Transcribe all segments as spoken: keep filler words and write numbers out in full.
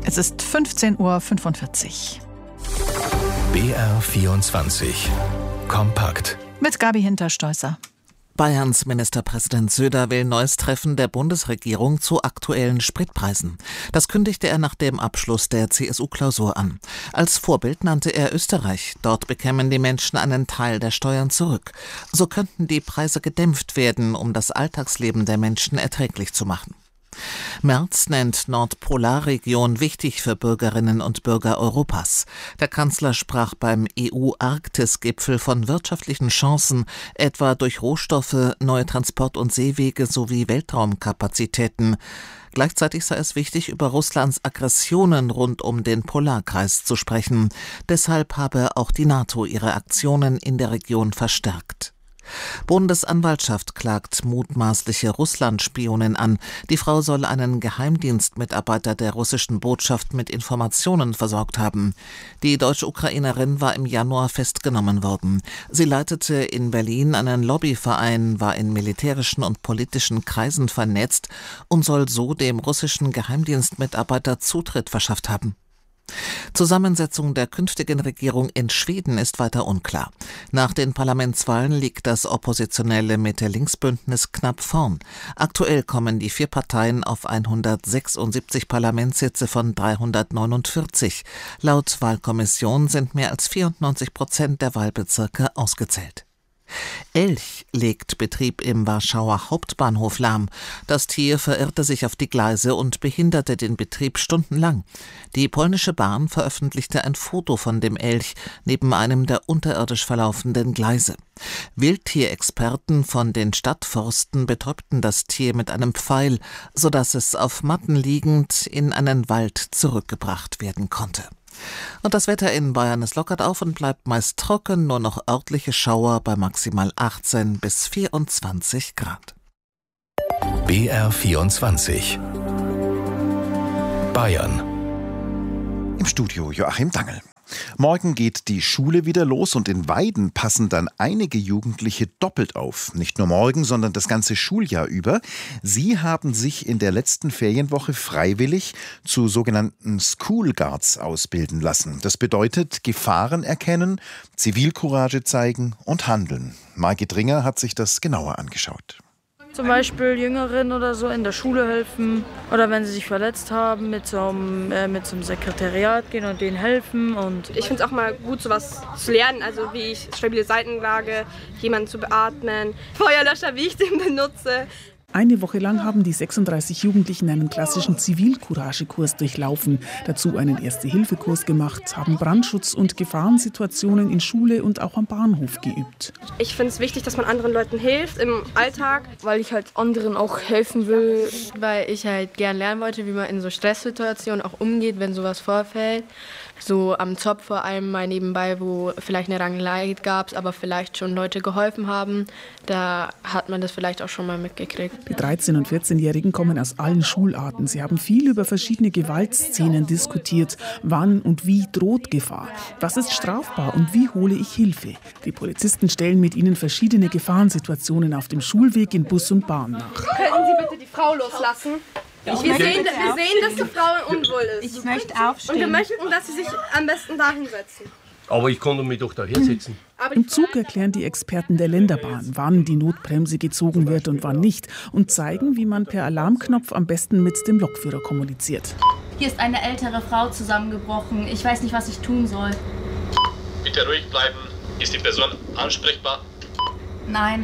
Es ist fünfzehn Uhr fünfundvierzig. B R vierundzwanzig. Kompakt. Mit Gabi Hinterstoisser. Bayerns Ministerpräsident Söder will neues Treffen der Bundesregierung zu aktuellen Spritpreisen. Das kündigte er nach dem Abschluss der C S U-Klausur an. Als Vorbild nannte er Österreich. Dort bekämen die Menschen einen Teil der Steuern zurück. So könnten die Preise gedämpft werden, um das Alltagsleben der Menschen erträglich zu machen. Merz nennt Nordpolarregion wichtig für Bürgerinnen und Bürger Europas. Der Kanzler sprach beim E U-Arktis-Gipfel von wirtschaftlichen Chancen, etwa durch Rohstoffe, neue Transport- und Seewege sowie Weltraumkapazitäten. Gleichzeitig sei es wichtig, über Russlands Aggressionen rund um den Polarkreis zu sprechen. Deshalb habe auch die NATO ihre Aktionen in der Region verstärkt. Bundesanwaltschaft klagt mutmaßliche Russland-Spionin an. Die Frau soll einen Geheimdienstmitarbeiter der russischen Botschaft mit Informationen versorgt haben. Die deutsche Ukrainerin war im Januar festgenommen worden. Sie leitete in Berlin einen Lobbyverein, war in militärischen und politischen Kreisen vernetzt und soll so dem russischen Geheimdienstmitarbeiter Zutritt verschafft haben. Zusammensetzung der künftigen Regierung in Schweden ist weiter unklar. Nach den Parlamentswahlen liegt das oppositionelle Mitte-Links-Bündnis knapp vorn. Aktuell kommen die vier Parteien auf hundertsechsundsiebzig Parlamentssitze von dreihundertneunundvierzig. Laut Wahlkommission sind mehr als vierundneunzig Prozent der Wahlbezirke ausgezählt. Elch legt Betrieb im Warschauer Hauptbahnhof lahm. Das Tier verirrte sich auf die Gleise und behinderte den Betrieb stundenlang. Die polnische Bahn veröffentlichte ein Foto von dem Elch neben einem der unterirdisch verlaufenden Gleise. Wildtierexperten von den Stadtforsten betäubten das Tier mit einem Pfeil, sodass es auf Matten liegend in einen Wald zurückgebracht werden konnte. Und das Wetter in Bayern, es lockert auf und bleibt meist trocken, nur noch örtliche Schauer bei maximal achtzehn bis vierundzwanzig Grad. B R vierundzwanzig. Bayern. Im Studio Joachim Dangel. Morgen geht die Schule wieder los und in Weiden passen dann einige Jugendliche doppelt auf. Nicht nur morgen, sondern das ganze Schuljahr über. Sie haben sich in der letzten Ferienwoche freiwillig zu sogenannten School Guards ausbilden lassen. Das bedeutet Gefahren erkennen, Zivilcourage zeigen und handeln. Margit Ringer hat sich das genauer angeschaut. Zum Beispiel Jüngeren oder so in der Schule helfen oder wenn sie sich verletzt haben, mit so einem, äh, mit so einem Sekretariat gehen und denen helfen. Und ich finde es auch mal gut, sowas zu lernen, also wie ich stabile Seitenlage, jemanden zu beatmen, Feuerlöscher, wie ich den benutze. Eine Woche lang haben die sechsunddreißig Jugendlichen einen klassischen Zivilcourage-Kurs durchlaufen, dazu einen Erste-Hilfe-Kurs gemacht, haben Brandschutz und Gefahrensituationen in Schule und auch am Bahnhof geübt. Ich finde es wichtig, dass man anderen Leuten hilft im Alltag. Weil ich halt anderen auch helfen will. Weil ich halt gern lernen wollte, wie man in so Stresssituationen auch umgeht, wenn sowas vorfällt. So am Zopf vor allem mal nebenbei, wo vielleicht eine Rangelei gab, aber vielleicht schon Leute geholfen haben. Da hat man das vielleicht auch schon mal mitgekriegt. Die dreizehn- und vierzehnjährigen kommen aus allen Schularten. Sie haben viel über verschiedene Gewaltszenen diskutiert. Wann und wie droht Gefahr? Was ist strafbar und wie hole ich Hilfe? Die Polizisten stellen mit ihnen verschiedene Gefahrensituationen auf dem Schulweg in Bus und Bahn nach. Könnten Sie bitte die Frau loslassen? Wir sehen, wir sehen, dass die Frau unwohl ist. Ich möchte aufstehen. Und wir möchten, dass Sie sich am besten da hinsetzen. Aber ich konnte mich doch da hinsetzen. Im Zug erklären die Experten der Länderbahn, wann die Notbremse gezogen wird und wann nicht und zeigen, wie man per Alarmknopf am besten mit dem Lokführer kommuniziert. Hier ist eine ältere Frau zusammengebrochen. Ich weiß nicht, was ich tun soll. Bitte ruhig bleiben. Ist die Person ansprechbar? Nein.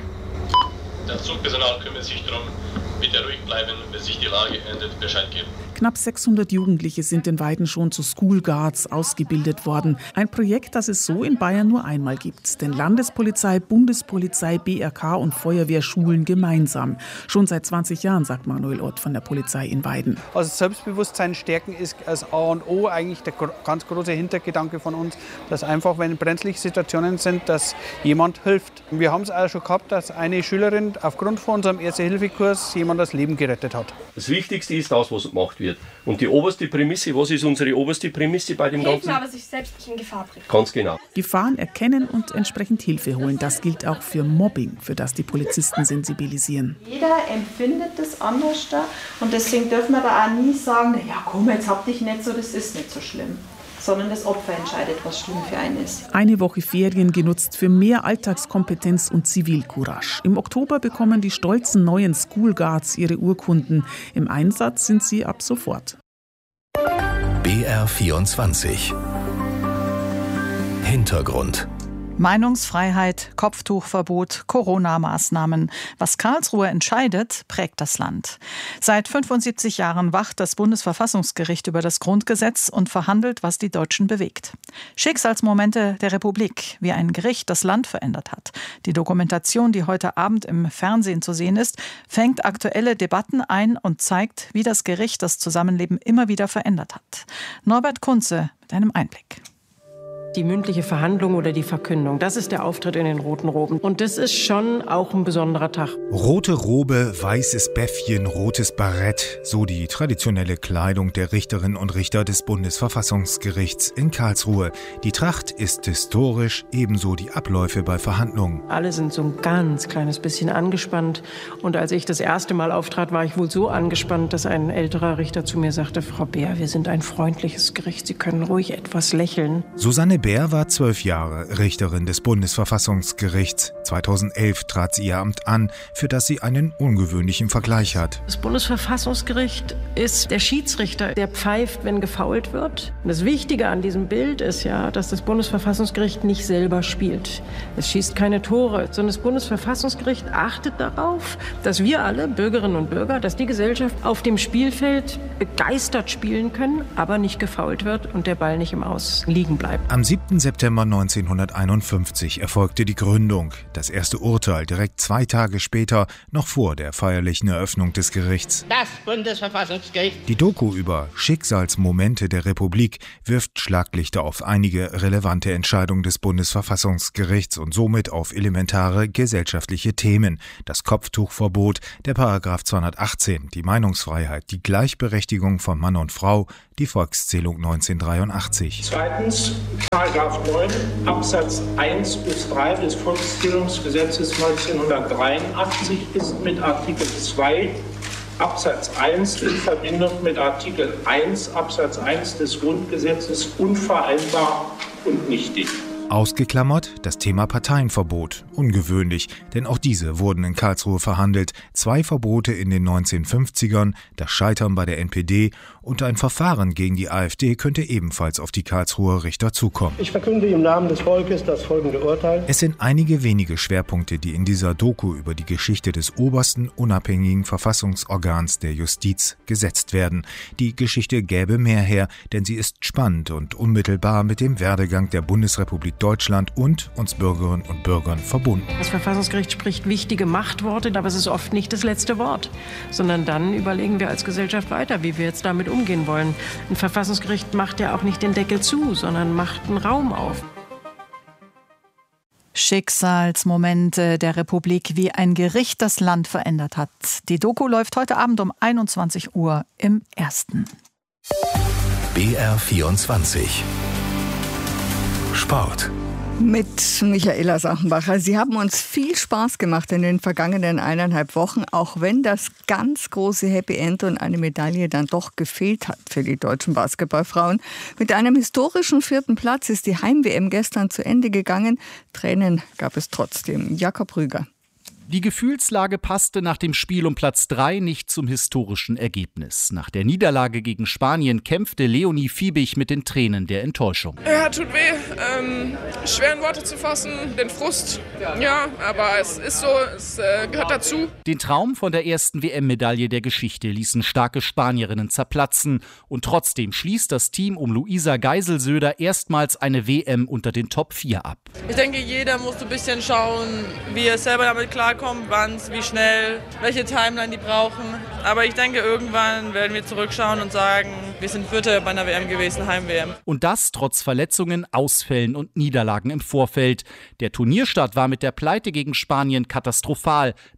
Der Zugpersonal kümmert sich darum. Bitte ruhig bleiben, bis sich die Lage ändert, Bescheid geben. Knapp sechshundert Jugendliche sind in Weiden schon zu School Guards ausgebildet worden. Ein Projekt, das es so in Bayern nur einmal gibt. Denn Landespolizei, Bundespolizei, B R K und Feuerwehr schulen gemeinsam. Schon seit zwanzig Jahren, sagt Manuel Ott von der Polizei in Weiden. Also Selbstbewusstsein stärken ist als A und O eigentlich der ganz große Hintergedanke von uns, dass einfach, wenn brenzliche Situationen sind, dass jemand hilft. Wir haben es auch schon gehabt, dass eine Schülerin aufgrund von unserem Erste-Hilfe-Kurs jemand das Leben gerettet hat. Das Wichtigste ist das, was gemacht wird. wird. Und die oberste Prämisse, was ist unsere oberste Prämisse bei dem Helfen, Ganzen? aber sich selbst nicht in Gefahr bringen. Ganz genau. Gefahren erkennen und entsprechend Hilfe holen, das gilt auch für Mobbing, für das die Polizisten sensibilisieren. Jeder empfindet das anders da und deswegen dürfen wir da auch nie sagen, ja komm, jetzt hab dich nicht so, das ist nicht so schlimm. Sondern das Opfer entscheidet, was schlimm für einen ist. Eine Woche Ferien genutzt für mehr Alltagskompetenz und Zivilcourage. Im Oktober bekommen die stolzen neuen School Guards ihre Urkunden. Im Einsatz sind sie ab sofort. B R vierundzwanzig. Hintergrund. Meinungsfreiheit, Kopftuchverbot, Corona-Maßnahmen. Was Karlsruhe entscheidet, prägt das Land. Seit fünfundsiebzig Jahren wacht das Bundesverfassungsgericht über das Grundgesetz und verhandelt, was die Deutschen bewegt. Schicksalsmomente der Republik, wie ein Gericht das Land verändert hat. Die Dokumentation, die heute Abend im Fernsehen zu sehen ist, fängt aktuelle Debatten ein und zeigt, wie das Gericht das Zusammenleben immer wieder verändert hat. Norbert Kunze mit einem Einblick. Die mündliche Verhandlung oder die Verkündung, das ist der Auftritt in den roten Roben. Und das ist schon auch ein besonderer Tag. Rote Robe, weißes Bäffchen, rotes Barett, so die traditionelle Kleidung der Richterinnen und Richter des Bundesverfassungsgerichts in Karlsruhe. Die Tracht ist historisch, ebenso die Abläufe bei Verhandlungen. Alle sind so ein ganz kleines bisschen angespannt. Und als ich das erste Mal auftrat, war ich wohl so angespannt, dass ein älterer Richter zu mir sagte, Frau Beer, wir sind ein freundliches Gericht, Sie können ruhig etwas lächeln. Susanne Beer war zwölf Jahre Richterin des Bundesverfassungsgerichts. zweitausendelf trat sie ihr Amt an, für das sie einen ungewöhnlichen Vergleich hat. Das Bundesverfassungsgericht ist der Schiedsrichter, der pfeift, wenn gefoult wird. Und das Wichtige an diesem Bild ist ja, dass das Bundesverfassungsgericht nicht selber spielt. Es schießt keine Tore, sondern das Bundesverfassungsgericht achtet darauf, dass wir alle, Bürgerinnen und Bürger, dass die Gesellschaft auf dem Spielfeld begeistert spielen können, aber nicht gefoult wird und der Ball nicht im Aus liegen bleibt. Am siebten September neunzehnhunderteinundfünfzig erfolgte die Gründung. Das erste Urteil direkt zwei Tage später, noch vor der feierlichen Eröffnung des Gerichts. Das Bundesverfassungsgericht. Die Doku über Schicksalsmomente der Republik wirft Schlaglichter auf einige relevante Entscheidungen des Bundesverfassungsgerichts und somit auf elementare gesellschaftliche Themen. Das Kopftuchverbot, der Paragraph zweihundertachtzehn, die Meinungsfreiheit, die Gleichberechtigung von Mann und Frau, die Volkszählung neunzehnhundertdreiundachtzig. Zweitens, Paragraph neun Absatz eins bis drei des Volkszählungsgesetzes neunzehnhundertdreiundachtzig ist mit Artikel zwei Absatz eins in Verbindung mit Artikel eins Absatz eins des Grundgesetzes unvereinbar und nichtig. Ausgeklammert das Thema Parteienverbot. Ungewöhnlich, denn auch diese wurden in Karlsruhe verhandelt. Zwei Verbote in den neunzehnhundertfünfzigern, das Scheitern bei der N P D und ein Verfahren gegen die AfD könnte ebenfalls auf die Karlsruher Richter zukommen. Ich verkünde im Namen des Volkes das folgende Urteil. Es sind einige wenige Schwerpunkte, die in dieser Doku über die Geschichte des obersten unabhängigen Verfassungsorgans der Justiz gesetzt werden. Die Geschichte gäbe mehr her, denn sie ist spannend und unmittelbar mit dem Werdegang der Bundesrepublik Deutschland und uns Bürgerinnen und Bürgern verbunden. Das Verfassungsgericht spricht wichtige Machtworte, aber es ist oft nicht das letzte Wort, sondern dann überlegen wir als Gesellschaft weiter, wie wir jetzt damit umgehen wollen. Ein Verfassungsgericht macht ja auch nicht den Deckel zu, sondern macht einen Raum auf. Schicksalsmomente der Republik, wie ein Gericht das Land verändert hat. Die Doku läuft heute Abend um einundzwanzig Uhr im Ersten. B R vierundzwanzig. Sport. Mit Michaela Sachenbacher. Sie haben uns viel Spaß gemacht in den vergangenen eineinhalb Wochen, auch wenn das ganz große Happy End und eine Medaille dann doch gefehlt hat für die deutschen Basketballfrauen. Mit einem historischen vierten Platz ist die Heim-W M gestern zu Ende gegangen. Tränen gab es trotzdem. Jakob Rüger. Die Gefühlslage passte nach dem Spiel um Platz drei nicht zum historischen Ergebnis. Nach der Niederlage gegen Spanien kämpfte Leonie Fiebig mit den Tränen der Enttäuschung. Ja, tut weh. Ähm, schwer in Worte zu fassen, den Frust. Ja, aber es ist so, es äh, gehört dazu. Den Traum von der ersten W M-Medaille der Geschichte ließen starke Spanierinnen zerplatzen. Und trotzdem schließt das Team um Luisa Geiselsöder erstmals eine W M unter den Top vier ab. Ich denke, jeder muss ein bisschen schauen, wie er selber damit klarkommt. Wann, wie schnell, welche Timeline die brauchen. Aber ich denke, irgendwann werden wir zurückschauen und sagen, wir sind Vierte bei einer W M gewesen, Heim-W M. Und das trotz Verletzungen, Ausfällen und Niederlagen im Vorfeld. Der Turnierstart war mit der Pleite gegen Spanien katastrophal.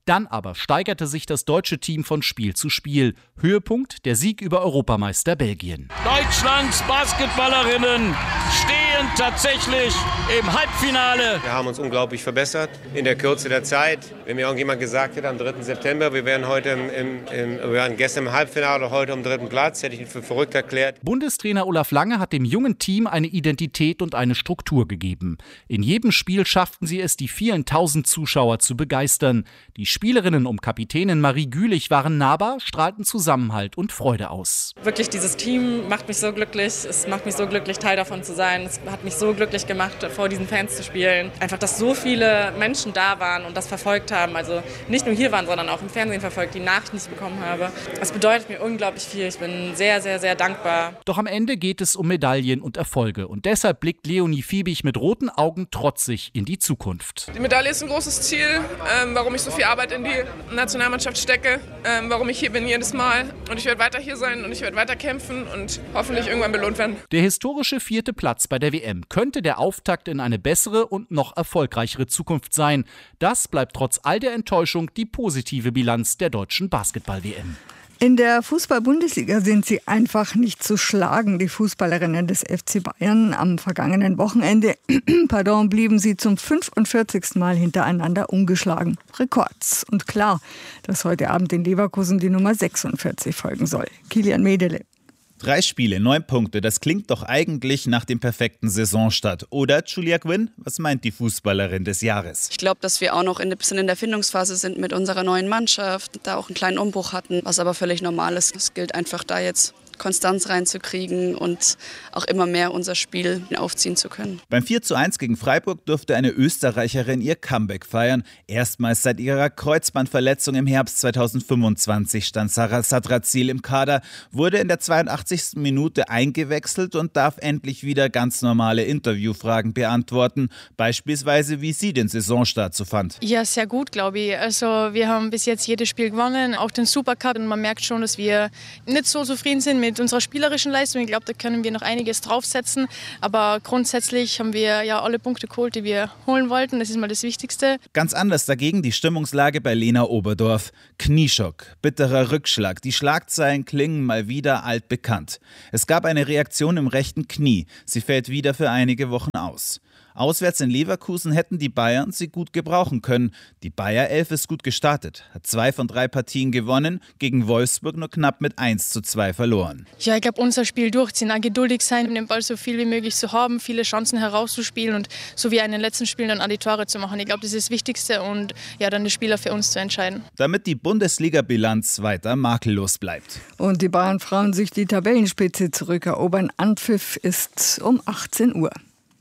Dann aber steigerte sich das deutsche Team von Spiel zu Spiel. Höhepunkt der Sieg über Europameister Belgien. Deutschlands Basketballerinnen stehen tatsächlich im Halbfinale. Wir haben uns unglaublich verbessert in der Kürze der Zeit. Wenn mir irgendjemand gesagt hätte, am dritten September, wir wären heute im, im, im, wir waren gestern im Halbfinale oder heute am dritten Platz, hätte ich ihn für verrückt erklärt. Bundestrainer Olaf Lange hat dem jungen Team eine Identität und eine Struktur gegeben. In jedem Spiel schafften sie es, die vielen tausend Zuschauer zu begeistern. Die Spielerinnen um Kapitänin Marie Gülich waren nahbar, strahlten Zusammenhalt und Freude aus. Wirklich, dieses Team macht mich so glücklich. Es macht mich so glücklich, Teil davon zu sein. Es hat mich so glücklich gemacht, vor diesen Fans zu spielen. Einfach, dass so viele Menschen da waren und das verfolgt haben. Also nicht nur hier waren, sondern auch im Fernsehen verfolgt, die Nachrichten, die ich bekommen habe. Das bedeutet mir unglaublich viel. Ich bin sehr, sehr, sehr dankbar. Doch am Ende geht es um Medaillen und Erfolge. Und deshalb blickt Leonie Fiebig mit roten Augen trotzig in die Zukunft. Die Medaille ist ein großes Ziel, ähm, warum ich so viel Arbeit in die Nationalmannschaft stecke, ähm, warum ich hier bin jedes Mal. Und ich werde weiter hier sein und ich werde weiter kämpfen und hoffentlich irgendwann belohnt werden. Der historische vierte Platz bei der W M könnte der Auftakt in eine bessere und noch erfolgreichere Zukunft sein. Das bleibt trotz all der Enttäuschung die positive Bilanz der deutschen Basketball-W M. In der Fußball-Bundesliga sind sie einfach nicht zu schlagen, die Fußballerinnen des F C Bayern. Am vergangenen Wochenende pardon, blieben sie zum fünfundvierzigsten Mal hintereinander ungeschlagen. Rekords. Und klar, dass heute Abend in Leverkusen die Nummer sechsundvierzig folgen soll. Kilian Medele. Drei Spiele, neun Punkte, das klingt doch eigentlich nach dem perfekten Saisonstart. Oder, Julia Gwynn, was meint die Fußballerin des Jahres? Ich glaube, dass wir auch noch ein bisschen in der Findungsphase sind mit unserer neuen Mannschaft, da auch einen kleinen Umbruch hatten, was aber völlig normal ist. Es gilt einfach da jetzt Konstanz reinzukriegen und auch immer mehr unser Spiel aufziehen zu können. Beim vier zu eins gegen Freiburg durfte eine Österreicherin ihr Comeback feiern. Erstmals seit ihrer Kreuzbandverletzung im Herbst zweitausendfünfundzwanzig stand Sarah Sadrazil im Kader, wurde in der zweiundachtzigsten Minute eingewechselt und darf endlich wieder ganz normale Interviewfragen beantworten. Beispielsweise, wie sie den Saisonstart so fand. Ja, sehr gut, glaube ich. Also wir haben bis jetzt jedes Spiel gewonnen, auch den Supercup. Und man merkt schon, dass wir nicht so zufrieden sind mit mit unserer spielerischen Leistung. Ich glaube, da können wir noch einiges draufsetzen. Aber grundsätzlich haben wir ja alle Punkte geholt, die wir holen wollten. Das ist mal das Wichtigste. Ganz anders dagegen die Stimmungslage bei Lena Oberdorf. Knieschock, bitterer Rückschlag. Die Schlagzeilen klingen mal wieder altbekannt. Es gab eine Reaktion im rechten Knie. Sie fällt wieder für einige Wochen aus. Auswärts in Leverkusen hätten die Bayern sie gut gebrauchen können. Die Bayer-Elf ist gut gestartet, hat zwei von drei Partien gewonnen, gegen Wolfsburg nur knapp mit eins zu zwei verloren. Ja, ich glaube, unser Spiel durchziehen, auch geduldig sein, den Ball so viel wie möglich zu haben, viele Chancen herauszuspielen und so wie in den letzten Spielen dann auch die Tore zu machen. Ich glaube, das ist das Wichtigste und ja, dann die Spieler für uns zu entscheiden. Damit die Bundesliga-Bilanz weiter makellos bleibt. Und die Bayern-Frauen sich die Tabellenspitze zurückerobern. Anpfiff ist um achtzehn Uhr.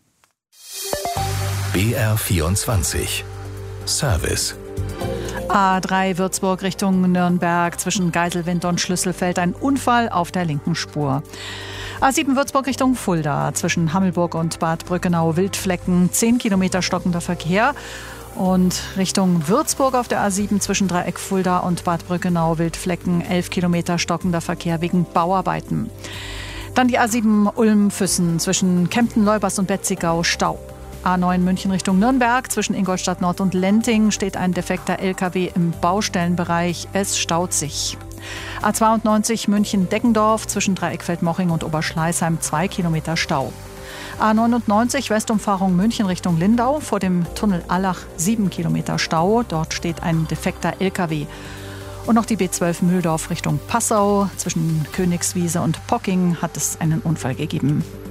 B R vierundzwanzig Service. A drei Würzburg Richtung Nürnberg zwischen Geiselwind und Schlüsselfeld ein Unfall auf der linken Spur. A sieben Würzburg Richtung Fulda zwischen Hammelburg und Bad Brückenau Wildflecken zehn Kilometer stockender Verkehr. Und Richtung Würzburg auf der A sieben zwischen Dreieck Fulda und Bad Brückenau Wildflecken elf Kilometer stockender Verkehr wegen Bauarbeiten. Dann die A sieben Ulm-Füssen zwischen Kempten-Leubers und Betzigau Stau. A neun München Richtung Nürnberg zwischen Ingolstadt Nord und Lenting steht ein defekter L K W im Baustellenbereich. Es staut sich. A zweiundneunzig München-Deggendorf zwischen Dreieckfeld-Moching und Oberschleißheim zwei Kilometer Stau. A neunundneunzig Westumfahrung München Richtung Lindau vor dem Tunnel Allach sieben Kilometer Stau. Dort steht ein defekter L K W. Und noch die B zwölf Mühldorf Richtung Passau zwischen Königswiese und Pocking hat es einen Unfall gegeben.